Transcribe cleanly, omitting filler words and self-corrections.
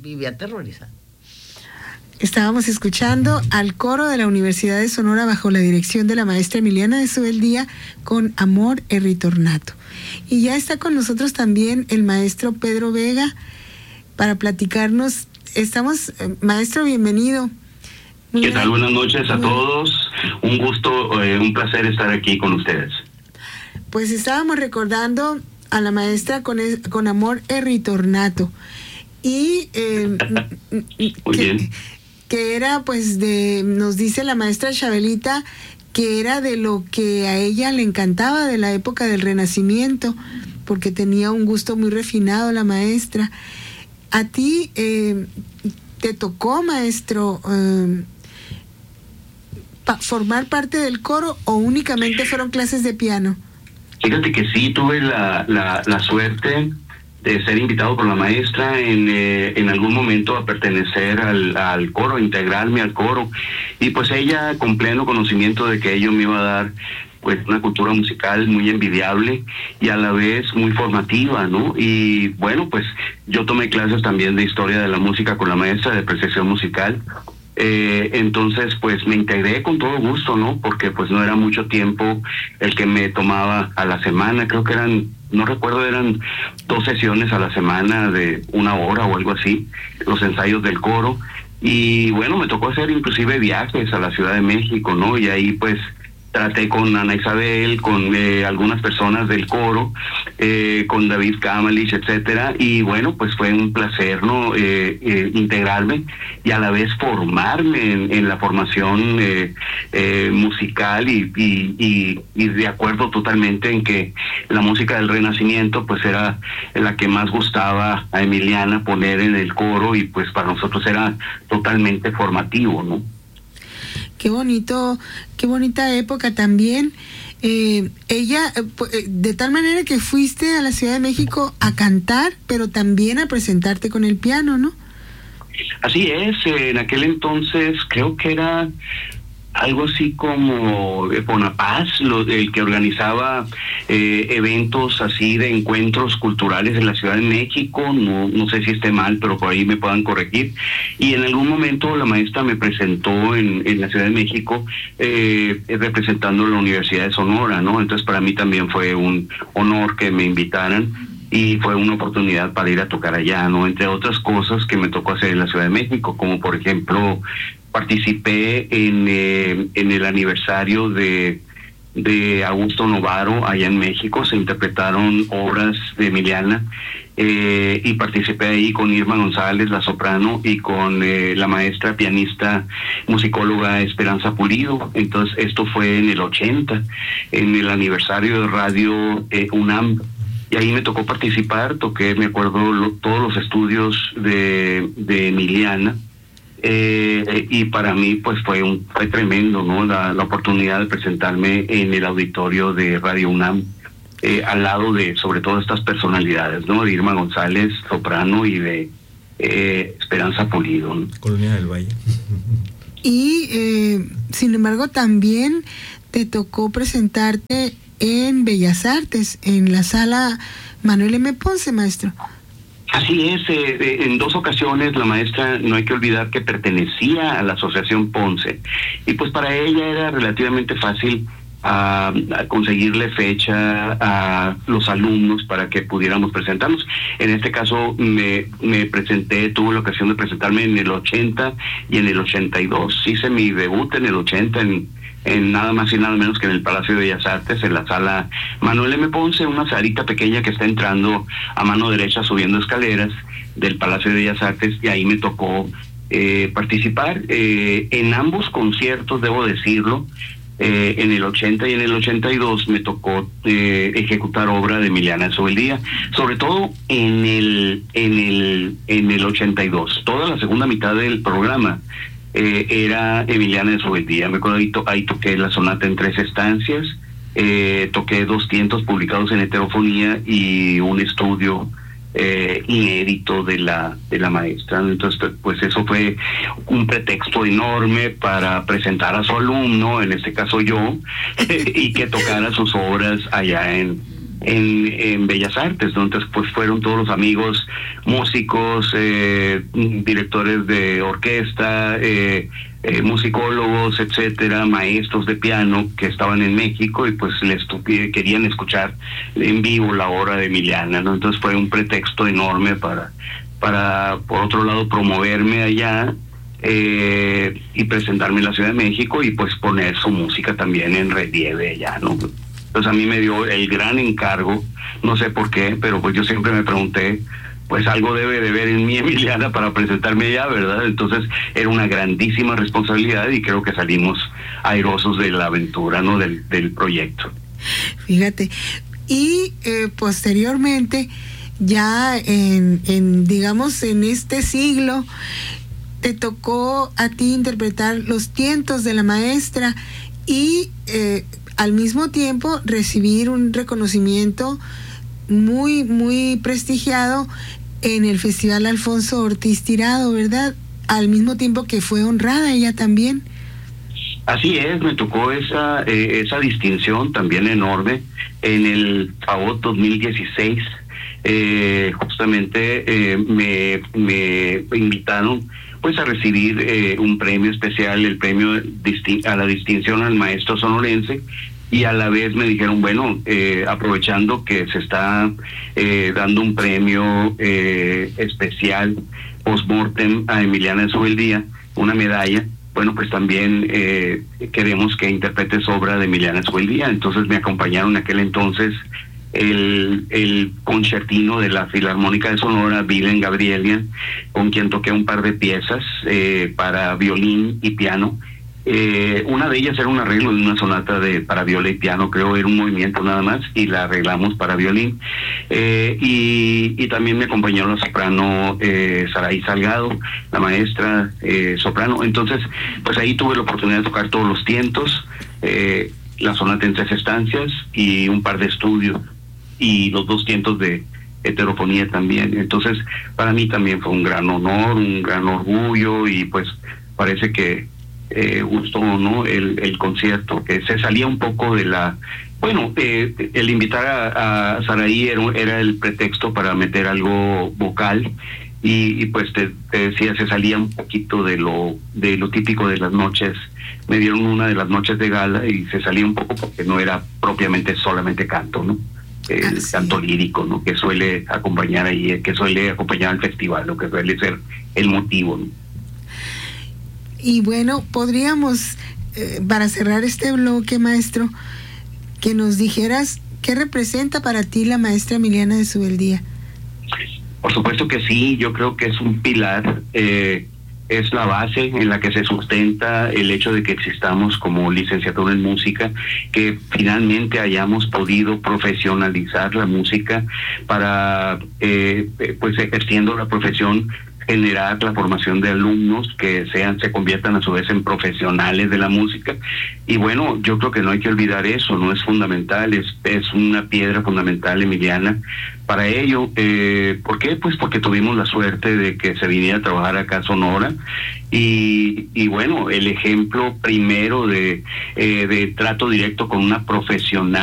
vivía aterrorizada. Estábamos escuchando al coro de la Universidad de Sonora bajo la dirección de la maestra Emiliana de Zubeldía con Amor e Ritornato. Y ya está con nosotros también el maestro Pedro Vega para platicarnos. Maestro, bienvenido. ¿Qué tal? Buenas noches a todos. Un gusto, un placer estar aquí con ustedes. Pues estábamos recordando a la maestra con Amor e Ritornato. Y muy bien. Que era pues nos dice la maestra Chabelita que era de lo que a ella le encantaba de la época del Renacimiento, porque tenía un gusto muy refinado la maestra. ¿A ti te tocó, maestro, formar parte del coro o únicamente fueron clases de piano? Fíjate que sí, tuve la suerte de ser invitado por la maestra en algún momento a pertenecer al coro, integrarme al coro, y pues ella con pleno conocimiento de que ello me iba a dar pues una cultura musical muy envidiable y a la vez muy formativa, ¿no? Y bueno, pues yo tomé clases también de historia de la música con la maestra, de apreciación musical. Entonces pues me integré con todo gusto, ¿no? Porque pues no era mucho tiempo el que me tomaba a la semana, creo que eran 2 sesiones a la semana de 1 hora o algo así, los ensayos del coro. Y bueno, me tocó hacer inclusive viajes a la Ciudad de México, ¿no? Y ahí pues traté con Ana Isabel, con algunas personas del coro, con David Kamalich, etcétera, y bueno, pues fue un placer, ¿no? Integrarme y a la vez formarme en la formación musical y de acuerdo totalmente en que la música del Renacimiento pues era la que más gustaba a Emiliana poner en el coro y pues para nosotros era totalmente formativo, ¿no? Qué bonito, qué bonita época también. Ella, de tal manera que fuiste a la Ciudad de México a cantar, pero también a presentarte con el piano, ¿no? Así es, en aquel entonces creo que era algo así como Bonapaz, el que organizaba eventos así de encuentros culturales en la Ciudad de México, no sé si esté mal, pero por ahí me puedan corregir, y en algún momento la maestra me presentó en la Ciudad de México representando la Universidad de Sonora, ¿no? Entonces para mí también fue un honor que me invitaran y fue una oportunidad para ir a tocar allá, ¿no? Entre otras cosas que me tocó hacer en la Ciudad de México, como por ejemplo participé en el aniversario de Augusto Novaro allá en México. Se interpretaron obras de Emiliana y participé ahí con Irma González, la soprano, y con la maestra pianista musicóloga Esperanza Pulido. Entonces esto fue en el 80, en el aniversario de Radio UNAM, y ahí me tocó participar. Toqué, me acuerdo, todos los estudios de Emiliana. Y para mí pues fue tremendo, ¿no? La oportunidad de presentarme en el auditorio de Radio UNAM, al lado de sobre todo estas personalidades, ¿no? De Irma González, soprano, y de Esperanza Pulido, ¿no? Colonia del Valle. Y sin embargo también te tocó presentarte en Bellas Artes, en la sala Manuel M. Ponce, maestro. Así es, en 2 ocasiones la maestra, no hay que olvidar que pertenecía a la Asociación Ponce, y pues para ella era relativamente fácil a conseguirle fecha a los alumnos para que pudiéramos presentarnos. En este caso me presenté, tuve la ocasión de presentarme en el 80 y en el 82. Hice mi debut en el 80 en nada más y nada menos que en el Palacio de Bellas Artes, en la sala Manuel M. Ponce, una salita pequeña que está entrando a mano derecha subiendo escaleras del Palacio de Bellas Artes, y ahí me tocó participar en ambos conciertos, debo decirlo. En el 80 y en el 82 me tocó ejecutar obra de Emiliana de Zubeldía, sobre todo en el 82. Toda la segunda mitad del programa era Emiliana de Zubeldía. Me acuerdo ahí toqué la sonata en 3 estancias, toqué 2 tientos publicados en Heterofonía y un estudio inédito de la maestra. Entonces pues eso fue un pretexto enorme para presentar a su alumno, en este caso yo, y que tocara sus obras allá en en Bellas Artes, donde pues fueron todos los amigos, músicos, directores de orquesta, musicólogos, etcétera, maestros de piano que estaban en México y pues querían escuchar en vivo la obra de Emiliana, ¿no? Entonces fue un pretexto enorme para por otro lado promoverme allá y presentarme en la Ciudad de México y pues poner su música también en relieve allá, ¿no? Entonces a mí me dio el gran encargo, no sé por qué, pero pues yo siempre me pregunté, pues algo debe de ver en mí Emiliana para presentarme allá, ¿verdad? Entonces era una grandísima responsabilidad y creo que salimos airosos de la aventura, ¿no? Del proyecto. Fíjate, y posteriormente, ya digamos, en este siglo, te tocó a ti interpretar Los tientos de la maestra y al mismo tiempo recibir un reconocimiento muy, muy prestigiado en el Festival Alfonso Ortiz Tirado, ¿verdad? Al mismo tiempo que fue honrada ella también. Así es, me tocó esa distinción también enorme en el FAOT 2016. Justamente me invitaron pues a recibir un premio especial, el premio a la distinción al maestro sonorense, y a la vez me dijeron, bueno, aprovechando que se está dando un premio especial post-mortem a Emiliana Zubeldía, una medalla, bueno, pues también queremos que interpretes obra de Emiliana Zubeldía. Entonces me acompañaron en aquel entonces el concertino de la Filarmónica de Sonora, Willem Gabrielian, con quien toqué un par de piezas para violín y piano. Una de ellas era un arreglo de una sonata para viola y piano, creo, era un movimiento nada más, y la arreglamos para violín. Y también me acompañó la soprano Saraí Salgado, la maestra soprano. Entonces, pues ahí tuve la oportunidad de tocar todos los tientos, la sonata en 3 estancias y un par de estudios, y los 2 tientos de heterofonía también. Entonces, para mí también fue un gran honor, un gran orgullo, y pues parece que gustó, ¿no? El concierto, que se salía un poco de la... Bueno, el invitar a Saraí era el pretexto para meter algo vocal, y pues te decía, se salía un poquito de lo típico de las noches. Me dieron una de las noches de gala y se salía un poco porque no era propiamente solamente canto, ¿no? El canto lírico, ¿no? Que suele acompañar ahí, que suele acompañar al festival, lo que suele ser el motivo, ¿no? Y bueno, podríamos, para cerrar este bloque, maestro, que nos dijeras qué representa para ti la maestra Emiliana de Zubeldía. Por supuesto que sí, yo creo que es un pilar, es la base en la que se sustenta el hecho de que existamos como licenciatura en música, que finalmente hayamos podido profesionalizar la música para, pues ejerciendo la profesión, generar la formación de alumnos que se conviertan a su vez en profesionales de la música. Y bueno, yo creo que no hay que olvidar eso, no es fundamental, es una piedra fundamental, Emiliana, para ello. ¿Por qué? Pues porque tuvimos la suerte de que se viniera a trabajar acá a Sonora, y bueno, el ejemplo primero de trato directo con una profesional